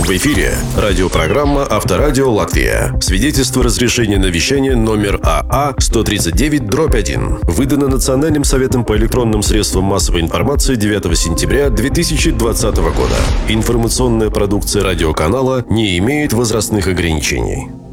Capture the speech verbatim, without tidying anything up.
В эфире радиопрограмма «Авторадио Латвия». Свидетельство разрешения на вещание номер А А сто тридцать девять дробь один. Выдано Национальным советом по электронным средствам массовой информации девятого сентября две тысячи двадцатого года. Информационная продукция радиоканала не имеет возрастных ограничений.